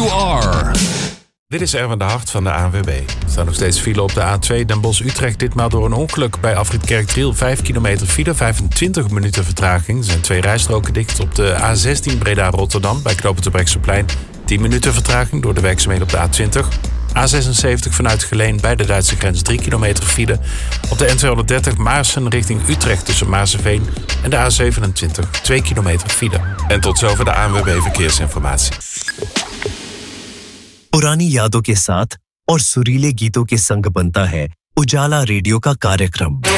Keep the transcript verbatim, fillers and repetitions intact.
you are. Dit is Erwin de Hart van de A N W B. Er staan nog steeds file op de A twee Den Bosch-Utrecht. Ditmaal door een ongeluk bij afrit Kerkdriel. vijf kilometer file, vijfentwintig minuten vertraging. Er zijn twee rijstroken dicht op de A zestien Breda-Rotterdam bij knooppunt Terbrechtseplein. tien minuten vertraging door de werkzaamheden op de A twintig. A zesenzeventig vanuit Geleen bij de Duitse grens drie kilometer file. Op de N tweehonderddertig Maarsen richting Utrecht tussen Maarsenveen en de A zevenentwintig twee kilometer file. En tot zover de A N W B Verkeersinformatie. पुरानी यादों के साथ और सुरीले गीतों के संग बनता है उजाला रेडियो का कार्यक्रम